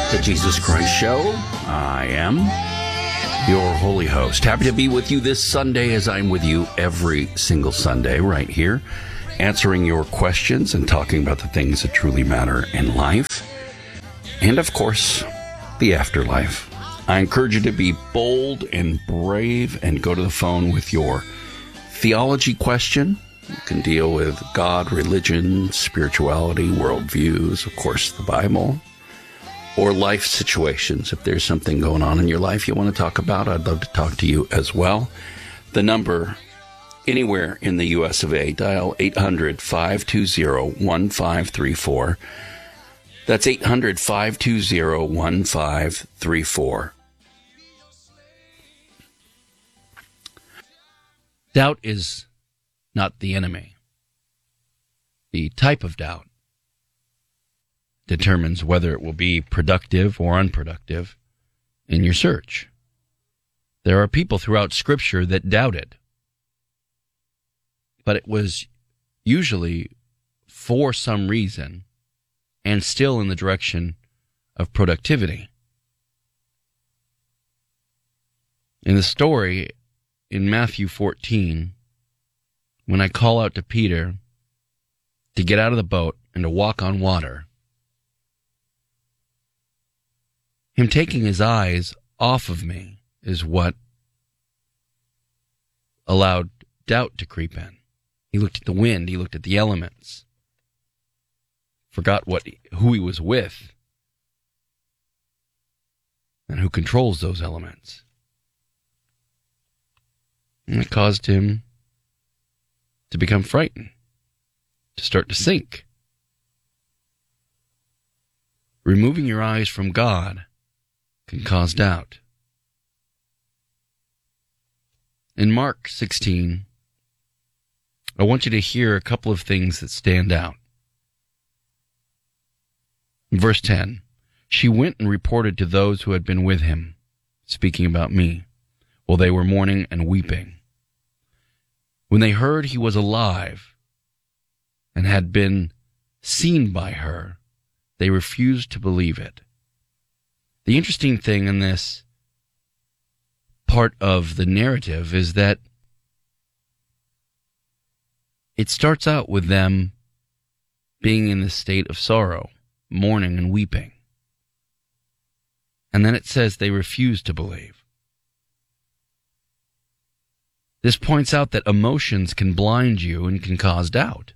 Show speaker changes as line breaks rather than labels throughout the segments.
The Jesus Christ Show. I am your holy host. Happy to be with you this Sunday, as I'm with you every single Sunday right here, answering your questions and talking about the things that truly matter in life. And, of course, the afterlife. I encourage you to be bold and brave and go to the phone with your theology question. You can deal with God, religion, spirituality, worldviews, of course, the Bible, or life situations. If there's something going on in your life you want to talk about, I'd love to talk to you as well. The number, anywhere in the U.S. of A, dial 800-520-1534. That's 800-520-1534. Doubt is not the enemy. The type of doubt determines whether it will be productive or unproductive in your search. There are people throughout Scripture that doubted, but it was usually for some reason and still in the direction of productivity. In the story in Matthew 14, when I call out to Peter to get out of the boat and to walk on water, him taking his eyes off of me is what allowed doubt to creep in. He looked at the wind, he looked at the elements, forgot who he was with and who controls those elements. And it caused him to become frightened, to start to sink. Removing your eyes from God can cause doubt. In Mark 16, I want you to hear a couple of things that stand out. In verse 10, she went and reported to those who had been with him, speaking about me, while they were mourning and weeping. When they heard he was alive and had been seen by her, they refused to believe it. The interesting thing in this part of the narrative is that it starts out with them being in this state of sorrow, mourning and weeping. And then it says they refuse to believe. This points out that emotions can blind you and can cause doubt.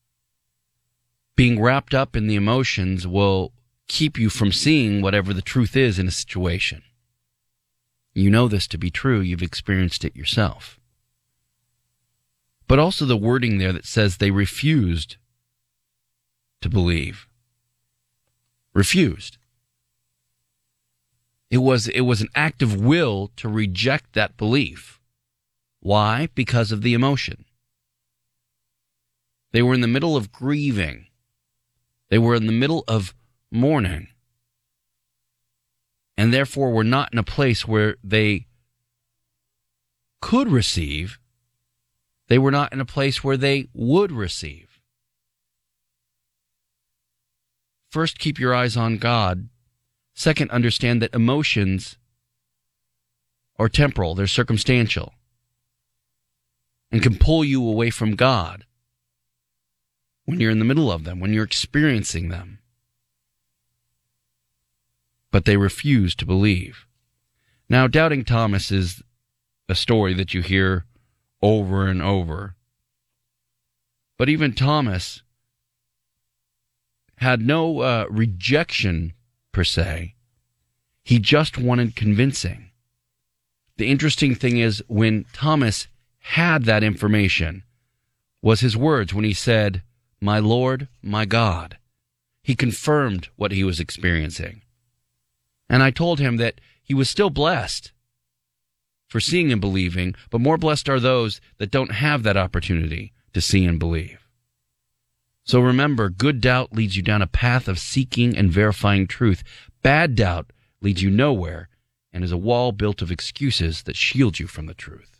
Being wrapped up in the emotions will keep you from seeing whatever the truth is in a situation. You know this to be true. You've experienced it yourself. But also the wording there that says they refused to believe. Refused. It was an act of will to reject that belief. Why? Because of the emotion. They were in the middle of grieving. They were in the middle of mourning. And therefore were not in a place where they could receive. They were not in a place where they would receive. First, keep your eyes on God. Second, understand that emotions are temporal. They're circumstantial and can pull you away from God when you're in the middle of them, when you're experiencing them. But they refuse to believe. Now, doubting Thomas is a story that you hear over and over. But even Thomas had no rejection per se. He just wanted convincing. The interesting thing is when Thomas had that information was his words when he said, "My Lord, my God." He confirmed what he was experiencing. And I told him that he was still blessed for seeing and believing, but more blessed are those that don't have that opportunity to see and believe. So remember, good doubt leads you down a path of seeking and verifying truth. Bad doubt leads you nowhere and is a wall built of excuses that shield you from the truth.